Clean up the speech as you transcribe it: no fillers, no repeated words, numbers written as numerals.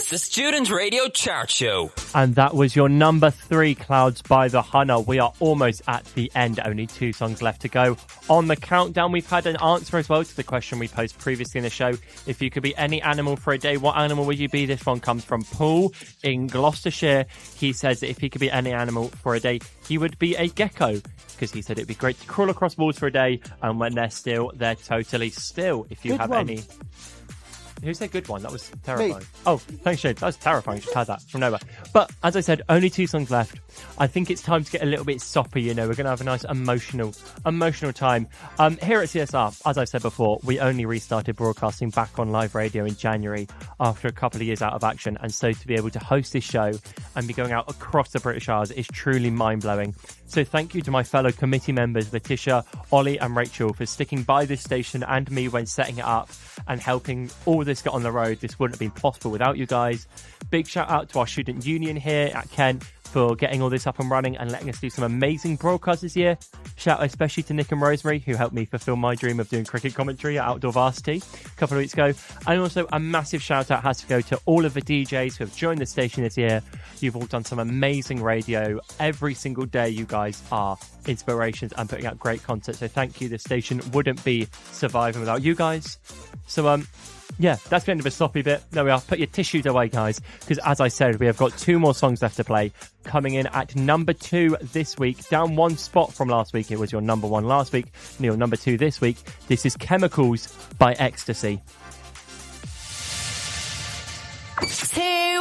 is the Student Radio Chart Show. And that was your number 3, Clouds by The Hunter. We are almost at the end. Only 2 songs left to go. On the countdown, we've had an answer as well to the question we posed previously in the show. If you could be any animal for a day, what animal would you be? This one comes from Paul in Gloucestershire. He says that if he could be any animal for a day, he would be a gecko. Because he said it'd be great to crawl across walls for a day, and when they're still, they're totally still. If you Good have one. any... Who said good one? That was terrifying. Me. Oh, thanks, Shane. That was terrifying. Just had that from nowhere. But as I said, only 2 songs left. I think it's time to get a little bit soppy, you know. We're going to have a nice emotional time. Here at CSR, as I've said before, we only restarted broadcasting back on live radio in January after a couple of years out of action. And so to be able to host this show and be going out across the British Isles is truly mind-blowing. So thank you to my fellow committee members, Letitia, Ollie and Rachel, for sticking by this station and me when setting it up and helping all this get on the road. This wouldn't have been possible without you guys. Big shout out to our student union here at Kent for getting all this up and running and letting us do some amazing broadcasts this year. Shout out especially to Nick and Rosemary, who helped me fulfill my dream of doing cricket commentary at Outdoor Varsity a couple of weeks ago. And also a massive shout out has to go to all of the DJs who have joined the station this year. You've all done some amazing radio. Every single day you guys are inspirations and putting out great content. So thank you. The station wouldn't be surviving without you guys. So yeah, that's the end of a sloppy bit. There we are. Put your tissues away, guys, because as I said, we have got 2 more songs left to play. Coming in at number 2 this week, down 1 spot from last week. It was your number 1 last week, your number 2 this week. This is Chemicals by Ecstasy. Tears